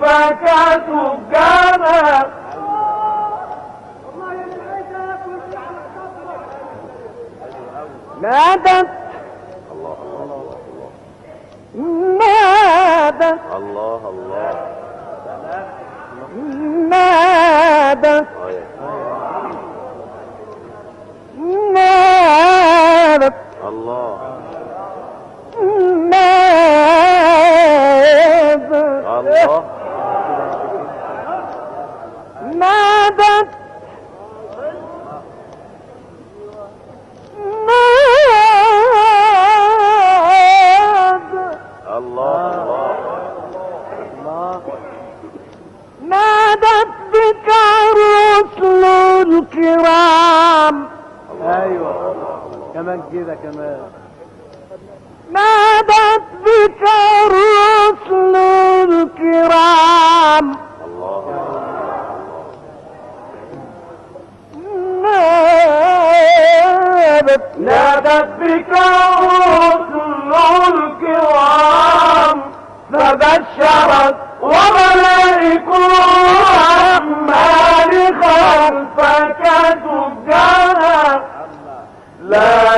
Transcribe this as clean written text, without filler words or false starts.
خلفك سجانا نادت نادت الله الله نادت نادت الله نادت الله نادت الله الله نادت بك الرسل الكرام. ايوه كمان كده كمان. نادت بك الرسل الكرام. نادت بك الرسل الكرام فبشرت وملائك الرحمن خلفك سجانا لا